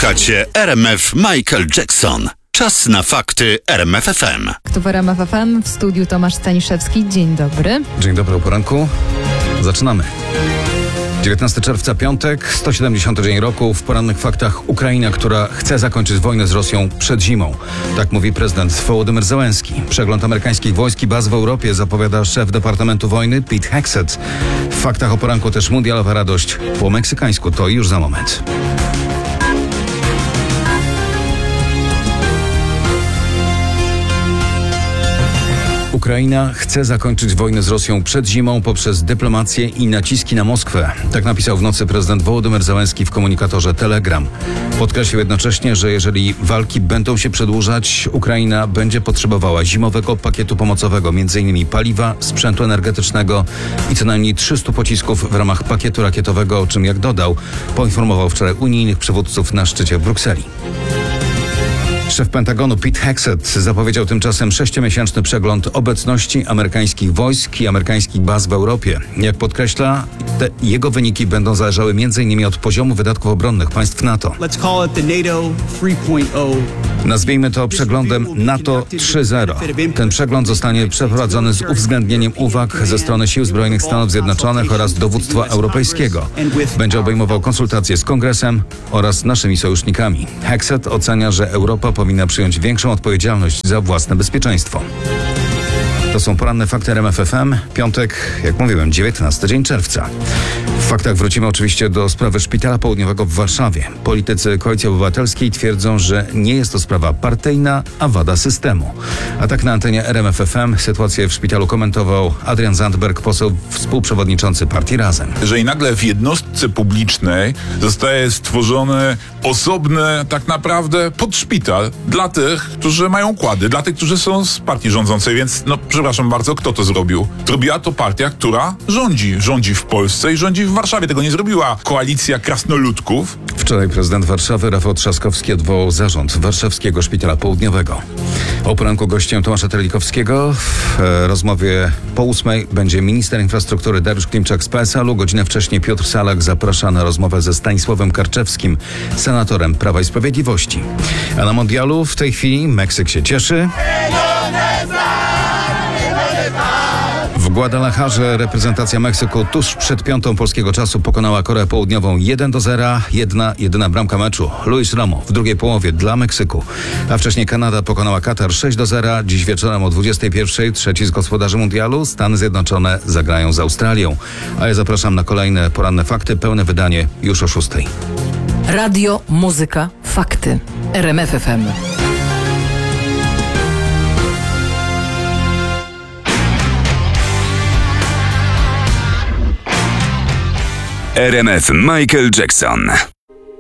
Słuchacie RMF Michael Jackson. Czas na fakty RMF FM. Tu w RMF FM, w studiu Tomasz Staniszewski. Dzień dobry. Dzień dobry, o poranku. Zaczynamy. 19 czerwca, piątek, 170 dzień roku. W porannych faktach Ukraina, która chce zakończyć wojnę z Rosją przed zimą. Tak mówi prezydent Wołodymyr Zełenski. Przegląd amerykańskich wojsk i baz w Europie zapowiada szef Departamentu Wojny Pete Hegseth. W faktach o poranku też mundialowa radość po meksykańsku. To już za moment. Ukraina chce zakończyć wojnę z Rosją przed zimą poprzez dyplomację i naciski na Moskwę. Tak napisał w nocy prezydent Wołodymyr Zełenski w komunikatorze Telegram. Podkreślił jednocześnie, że jeżeli walki będą się przedłużać, Ukraina będzie potrzebowała zimowego pakietu pomocowego, m.in. paliwa, sprzętu energetycznego i co najmniej 300 pocisków w ramach pakietu rakietowego, o czym, jak dodał, poinformował wczoraj unijnych przywódców na szczycie w Brukseli. Szef Pentagonu Pete Hegseth zapowiedział tymczasem 6-miesięczny przegląd obecności amerykańskich wojsk i amerykańskich baz w Europie. Jak podkreśla, jego wyniki będą zależały m.in. od poziomu wydatków obronnych państw NATO. Nazwijmy to przeglądem NATO 3.0. Ten przegląd zostanie przeprowadzony z uwzględnieniem uwag ze strony Sił Zbrojnych Stanów Zjednoczonych oraz dowództwa europejskiego. Będzie obejmował konsultacje z Kongresem oraz naszymi sojusznikami. Hegseth ocenia, że Europa powinna przyjąć większą odpowiedzialność za własne bezpieczeństwo. To są poranne fakty RMF FM. Piątek, jak mówiłem, 19 dzień czerwca. W faktach wrócimy oczywiście do sprawy Szpitala Południowego w Warszawie. Politycy Koalicji Obywatelskiej twierdzą, że nie jest to sprawa partyjna, a wada systemu. A tak na antenie RMF FM sytuację w szpitalu komentował Adrian Zandberg, poseł współprzewodniczący partii Razem. Jeżeli nagle w jednostce publicznej zostaje stworzony osobny tak naprawdę podszpital dla tych, którzy mają układy, dla tych, którzy są z partii rządzącej, więc przepraszam bardzo, kto to zrobił? Zrobiła to partia, która rządzi. Rządzi w Polsce i rządzi w Warszawie. Tego nie zrobiła koalicja krasnoludków. Wczoraj prezydent Warszawy Rafał Trzaskowski odwołał zarząd Warszawskiego Szpitala Południowego. O poranku gościem Tomasza Terlikowskiego. W rozmowie po 8 będzie minister infrastruktury Dariusz Klimczak z PSL-u. Godzinę wcześniej Piotr Salak zaprasza na rozmowę ze Stanisławem Karczewskim, senatorem Prawa i Sprawiedliwości. A na mundialu w tej chwili Meksyk się cieszy. W Guadalajarze reprezentacja Meksyku tuż przed piątą polskiego czasu pokonała Koreę Południową 1-0, jedyna bramka meczu. Luis Romo w drugiej połowie dla Meksyku. A wcześniej Kanada pokonała Katar 6-0. Dziś wieczorem o 21:00 trzeci z gospodarzy mundialu Stany Zjednoczone zagrają z Australią. A ja zapraszam na kolejne poranne fakty, pełne wydanie już o 6:00. Radio, muzyka, fakty. RMF FM. RMF Michael Jackson.